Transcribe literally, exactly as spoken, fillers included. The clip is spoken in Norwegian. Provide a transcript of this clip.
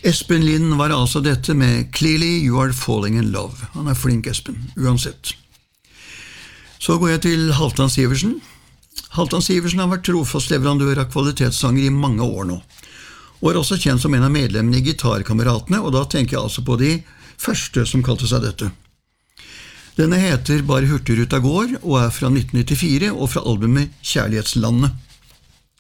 Espen Lind var altså dette med Clearly You Are Falling in Love. Han er flink, Espen, uansett. Så går jeg til Halvdan Sivertsen. Halvdan Sivertsen har vært trofast leverandør av kvalitetssanger i mange år nå, og er også kjent som en av medlemmene i Gitarkameratene, og da tenker jeg altså på de første som kalte seg dette. Denne heter Bare Hurtigruta går, og er fra nitten nittifire, og fra albumet Kjærlighetslandet.